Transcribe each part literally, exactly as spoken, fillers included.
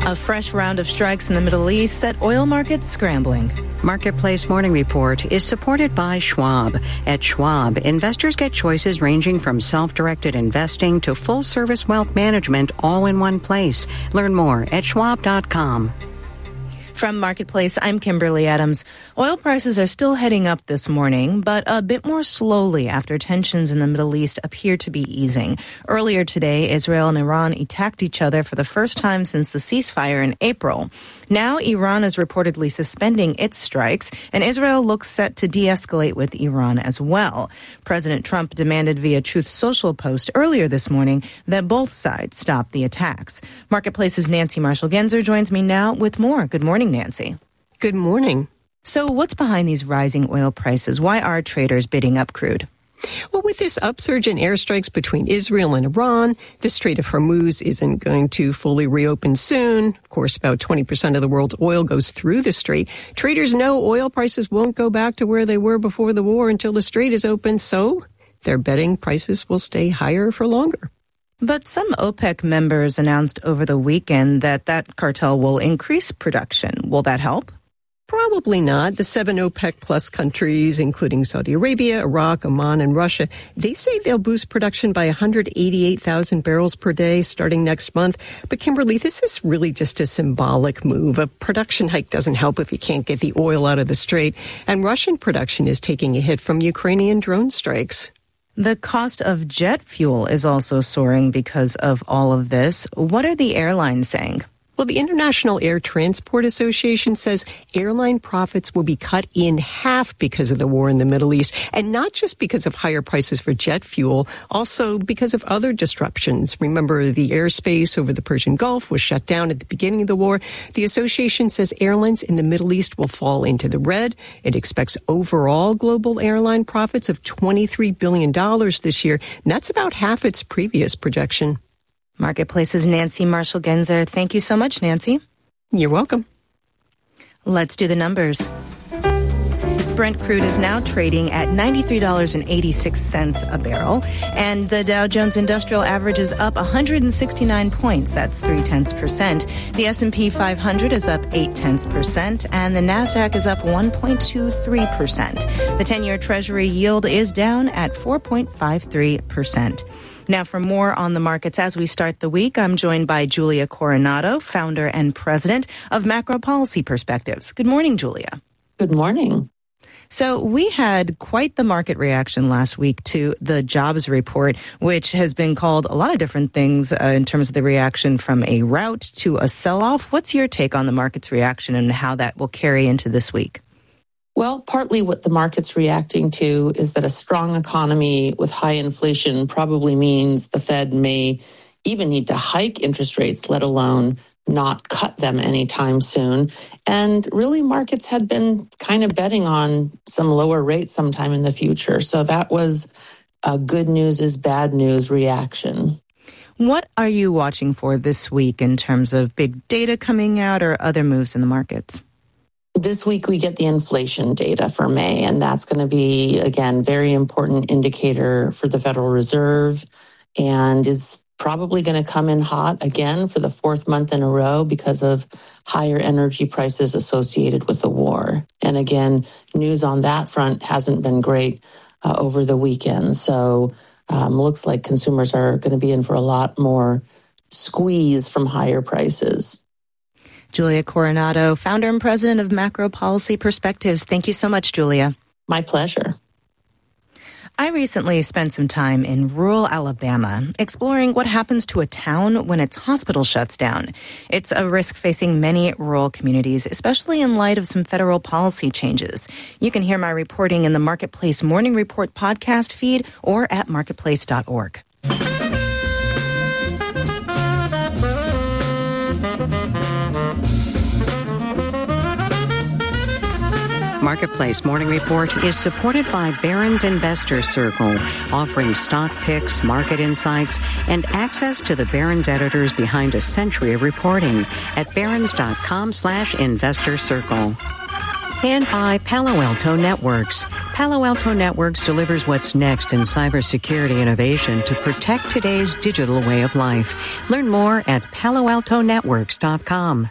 A fresh round of strikes in the Middle East set oil markets scrambling. Marketplace Morning Report is supported by Schwab. At Schwab, investors get choices ranging from self-directed investing to full-service wealth management all in one place. Learn more at schwab dot com. From Marketplace, I'm Kimberly Adams. Oil prices are still heading up this morning, but a bit more slowly after tensions in the Middle East appear to be easing. Earlier today, Israel and Iran attacked each other for the first time since the ceasefire in April. Now, Iran is reportedly suspending its strikes, and Israel looks set to de-escalate with Iran as well. President Trump demanded via Truth Social post earlier this morning that both sides stop the attacks. Marketplace's Nancy Marshall-Genzer joins me now with more. Good morning, Nancy. Good morning. So what's behind these rising oil prices? Why are traders bidding up crude? Well, with this upsurge in airstrikes between Israel and Iran, the Strait of Hormuz isn't going to fully reopen soon. Of course, about twenty percent of the world's oil goes through the strait. Traders know oil prices won't go back to where they were before the war until the strait is open, so they're betting prices will stay higher for longer. But some OPEC members announced over the weekend that that cartel will increase production. Will that help? Probably not. The seven OPEC plus countries, including Saudi Arabia, Iraq, Oman, and Russia, they say they'll boost production by one hundred eighty-eight thousand barrels per day starting next month. But Kimberly, this is really just a symbolic move. A production hike doesn't help if you can't get the oil out of the strait. And Russian production is taking a hit from Ukrainian drone strikes. The cost of jet fuel is also soaring because of all of this. What are the airlines saying? Well, the International Air Transport Association says airline profits will be cut in half because of the war in the Middle East, and not just because of higher prices for jet fuel, also because of other disruptions. Remember, the airspace over the Persian Gulf was shut down at the beginning of the war. The association says airlines in the Middle East will fall into the red. It expects overall global airline profits of twenty-three billion dollars this year, and that's about half its previous projection. Marketplace's Nancy Marshall-Genzer. Thank you so much, Nancy. You're welcome. Let's do the numbers. Brent crude is now trading at ninety-three dollars and eighty-six cents a barrel, and the Dow Jones Industrial Average is up one hundred sixty-nine points. That's three tenths percent. The S and P five hundred is up eight tenths percent, and the Nasdaq is up one point two three percent. The ten-year Treasury yield is down at four point five three percent. Now, for more on the markets as we start the week, I'm joined by Julia Coronado, founder and president of Macro Policy Perspectives. Good morning, Julia. Good morning. So we had quite the market reaction last week to the jobs report, which has been called a lot of different things uh, in terms of the reaction from a rout to a sell-off. What's your take on the market's reaction and how that will carry into this week? Well, partly what the market's reacting to is that a strong economy with high inflation probably means the Fed may even need to hike interest rates, let alone not cut them anytime soon. And really, markets had been kind of betting on some lower rates sometime in the future. So that was a good news is bad news reaction. What are you watching for this week in terms of big data coming out or other moves in the markets? This week, we get the inflation data for May, and that's going to be, again, very important indicator for the Federal Reserve and is probably going to come in hot again for the fourth month in a row because of higher energy prices associated with the war. And again, news on that front hasn't been great uh, over the weekend. So um, looks like consumers are going to be in for a lot more squeeze from higher prices. Julia Coronado, founder and president of Macro Policy Perspectives. Thank you so much, Julia. My pleasure. I recently spent some time in rural Alabama exploring what happens to a town when its hospital shuts down. It's a risk facing many rural communities, especially in light of some federal policy changes. You can hear my reporting in the Marketplace Morning Report podcast feed or at marketplace dot org. Marketplace Morning Report is supported by Barron's Investor Circle, offering stock picks, market insights, and access to the Barron's editors behind a century of reporting at barrons dot com slash investor circle. and by Palo Alto Networks. Palo Alto Networks delivers what's next in cybersecurity innovation to protect today's digital way of life. Learn more at palo alto networks dot com.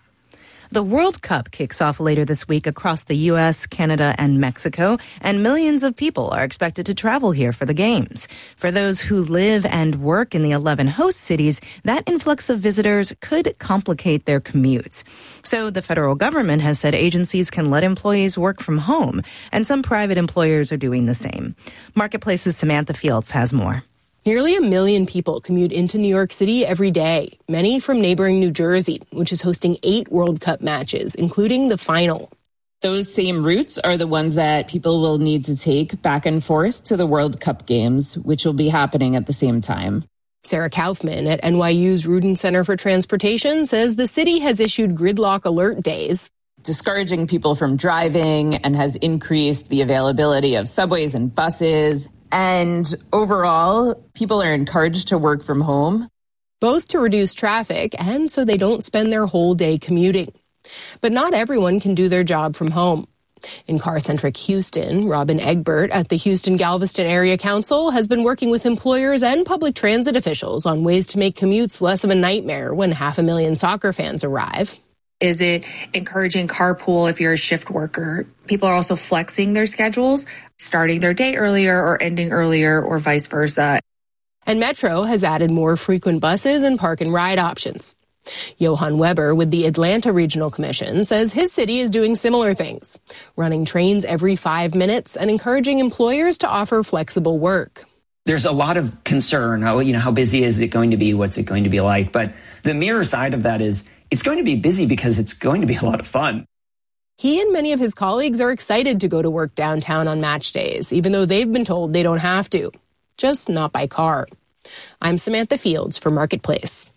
The World Cup kicks off later this week across the U S, Canada, and Mexico, and millions of people are expected to travel here for the games. For those who live and work in the eleven host cities, that influx of visitors could complicate their commutes. So the federal government has said agencies can let employees work from home, and some private employers are doing the same. Marketplace's Samantha Fields has more. Nearly a million people commute into New York City every day, many from neighboring New Jersey, which is hosting eight World Cup matches, including the final. Those same routes are the ones that people will need to take back and forth to the World Cup games, which will be happening at the same time. Sarah Kaufman at N Y U's Rudin Center for Transportation says the city has issued gridlock alert days, discouraging people from driving, and has increased the availability of subways and buses. And overall, people are encouraged to work from home, both to reduce traffic and so they don't spend their whole day commuting. But not everyone can do their job from home. In car-centric Houston, Robin Egbert at the Houston-Galveston Area Council has been working with employers and public transit officials on ways to make commutes less of a nightmare when half a million soccer fans arrive. Is it encouraging carpool if you're a shift worker? People are also flexing their schedules, starting their day earlier or ending earlier or vice versa. And Metro has added more frequent buses and park and ride options. Johan Weber with the Atlanta Regional Commission says his city is doing similar things, running trains every five minutes and encouraging employers to offer flexible work. There's a lot of concern. How, you know, how busy is it going to be? What's it going to be like? But the mirror side of that is it's going to be busy because it's going to be a lot of fun. He and many of his colleagues are excited to go to work downtown on match days, even though they've been told they don't have to. Just not by car. I'm Samantha Fields for Marketplace.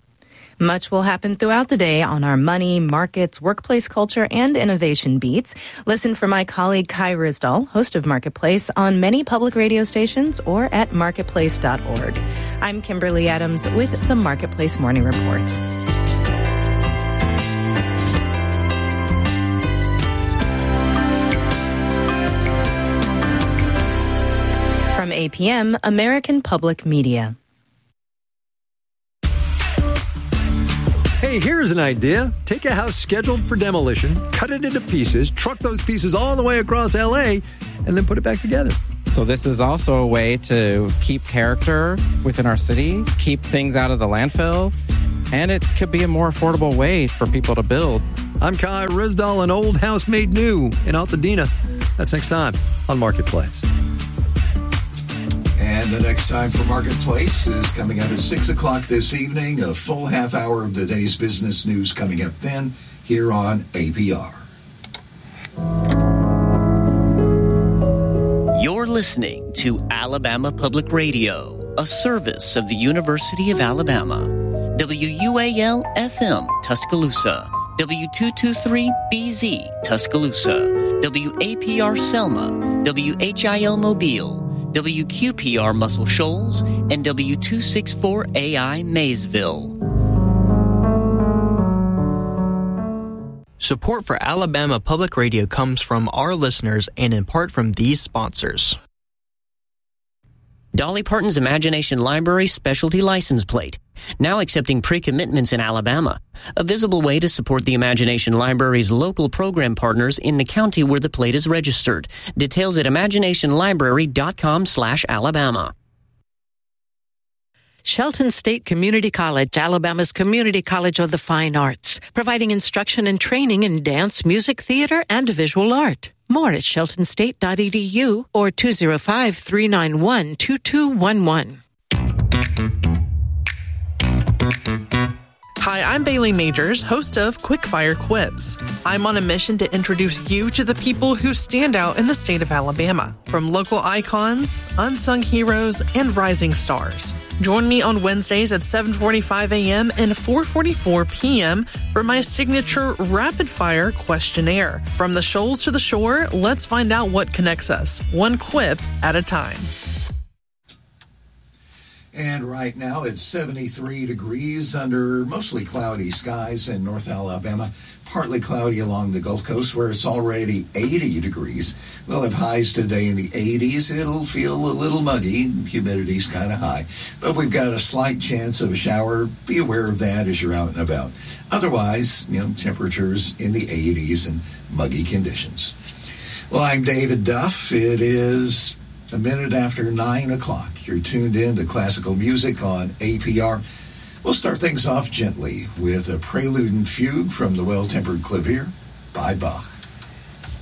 Much will happen throughout the day on our money, markets, workplace culture, and innovation beats. Listen for my colleague Kai Risdal, host of Marketplace, on many public radio stations or at marketplace dot org. I'm Kimberly Adams with the Marketplace Morning Report. From A P M, American Public Media. Hey, here's an idea. Take a house scheduled for demolition, cut it into pieces, truck those pieces all the way across L A, and then put it back together. So this is also a way to keep character within our city, keep things out of the landfill, and it could be a more affordable way for people to build. I'm Kai Risdal, an old house made new in Altadena. That's next time on Marketplace. And the next time for Marketplace is coming out at six o'clock this evening. A full half hour of the day's business news coming up then here on A P R. You're listening to Alabama Public Radio, a service of the University of Alabama. W U A L F M, Tuscaloosa. W two twenty-three B Z, Tuscaloosa. W A P R Selma. W H I L Mobile. W Q P R Muscle Shoals, and W two sixty-four A I Maysville. Support for Alabama Public Radio comes from our listeners and in part from these sponsors. Dolly Parton's Imagination Library Specialty License Plate, now accepting pre-commitments in Alabama. A visible way to support the Imagination Library's local program partners in the county where the plate is registered. Details at imaginationlibrary.com slash Alabama. Shelton State Community College, Alabama's community college of the fine arts, providing instruction and training in dance, music, theater, and visual art. More at shelton state dot e d u or two oh five, three nine one, two two one one. Hi, I'm Bailey Majors, host of Quickfire Quips. I'm on a mission to introduce you to the people who stand out in the state of Alabama, from local icons, unsung heroes, and rising stars. Join me on Wednesdays at seven forty-five a.m. and four forty-four p.m. for my signature rapid-fire questionnaire. From the shoals to the shore, let's find out what connects us, one quip at a time. And right now it's seventy-three degrees under mostly cloudy skies in North Alabama. Partly cloudy along the Gulf Coast where it's already eighty degrees. We'll have highs today in the eighties. It'll feel a little muggy. Humidity's kind of high. But we've got a slight chance of a shower. Be aware of that as you're out and about. Otherwise, you know, temperatures in the eighties and muggy conditions. Well, I'm David Duff. It is a minute after nine o'clock. You're tuned in to classical music on A P R. We'll start things off gently with a prelude and fugue from the Well-Tempered Clavier by Bach.